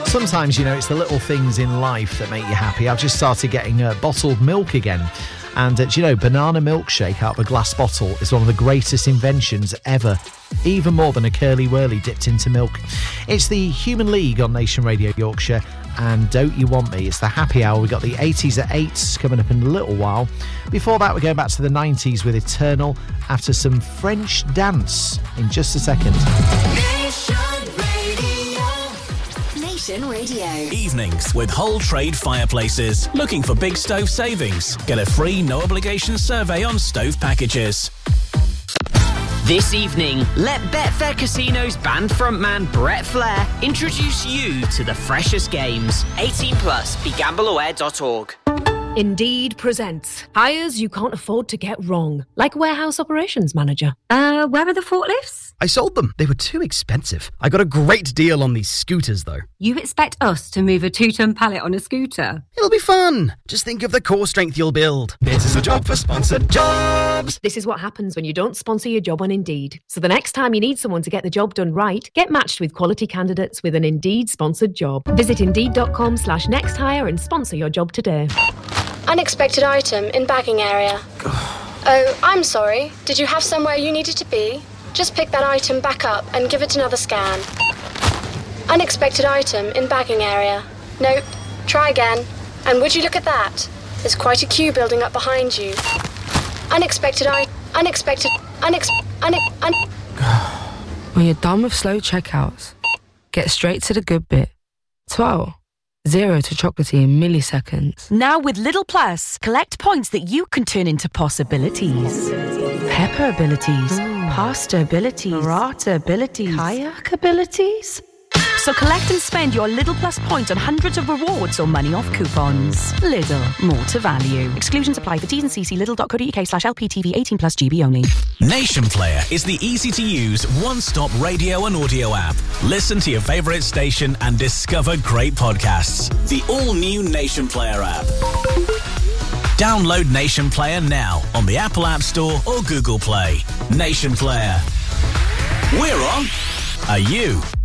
Sometimes, it's the little things in life that make you happy. I've just started getting bottled milk again. And, banana milkshake out of a glass bottle is one of the greatest inventions ever. Even more than a curly whirly dipped into milk. It's the Human League on Nation Radio Yorkshire. And Don't You Want Me? It's the happy hour. We've got the 80s at 8 coming up in a little while. Before that, we're going back to the 90s with Eternal after some French dance in just a second. Nation Radio. Evenings with Whole Trade Fireplaces. Looking for big stove savings? Get a free no obligation survey on stove packages. This evening, let Betfair Casino's band frontman Brett Flair introduce you to the freshest games. 18 plus, begambleaware.org. Indeed presents hires you can't afford to get wrong, like warehouse operations manager. Where are the forklifts? I sold them. They were too expensive. I got a great deal on these scooters, though. You expect us to move a 2-ton pallet on a scooter? It'll be fun. Just think of the core strength you'll build. This is a job for sponsored jobs. This is what happens when you don't sponsor your job on Indeed. So the next time you need someone to get the job done right, get matched with quality candidates with an Indeed sponsored job. Visit Indeed.com/nexthire and sponsor your job today. Unexpected item in bagging area. Oh, I'm sorry. Did you have somewhere you needed to be? Just pick that item back up and give it another scan. Unexpected item in bagging area. Nope. Try again. And would you look at that? There's quite a queue building up behind you. When you're done with slow checkouts, get straight to the good bit. 12. 0 to chocolatey in milliseconds. Now with Lidl Plus, collect points that you can turn into possibilities. Pepper abilities, pasta abilities, burrata abilities, kayak abilities. So collect and spend your Lidl Plus points on hundreds of rewards or money off coupons. Lidl, more to value. Exclusions apply for T's and C's. Lidl.co.uk/LPTV 18 plus GB only. Nation Player is the easy-to-use, one-stop radio and audio app. Listen to your favourite station and discover great podcasts. The all-new Nation Player app. Download Nation Player now on the Apple App Store or Google Play. Nation Player. We're on. Are you?